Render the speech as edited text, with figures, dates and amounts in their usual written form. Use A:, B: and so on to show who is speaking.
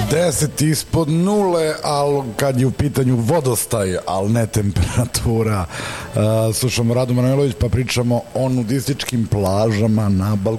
A: 10 ispod nule, ali kad je u pitanju vodostaj, ali ne temperatura. Slušamo Radu Manojlović, pa pričamo o nudističkim plažama na Balkanu.